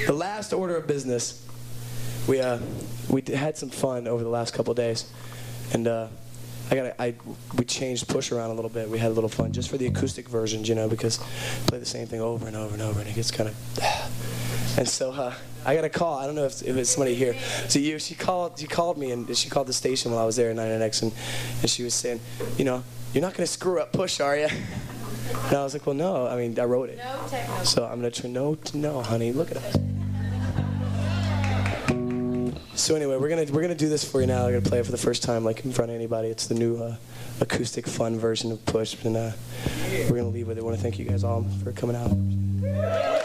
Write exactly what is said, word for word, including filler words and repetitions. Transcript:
The last order of business. We uh, we d- had some fun over the last couple of days, and uh, I got I we changed push around a little bit. We had a little fun just for the acoustic versions, you know, because play the same thing over and over and over, and it gets kind of. And so uh, I got a call. I don't know if, if it's somebody here. So you, she called. She called me, and she called the station while I was there at ninety-nine X, and and she was saying, you know, you're not gonna screw up push, are you? And I was like, well, no. I mean, I wrote it. No techno. So I'm gonna try. No, no, honey. Look at us. So anyway, we're gonna we're gonna do this for you now. I'm gonna play it for the first time, like in front of anybody. It's the new uh, acoustic fun version of Push, and uh, we're gonna leave with it. I want to thank you guys all for coming out.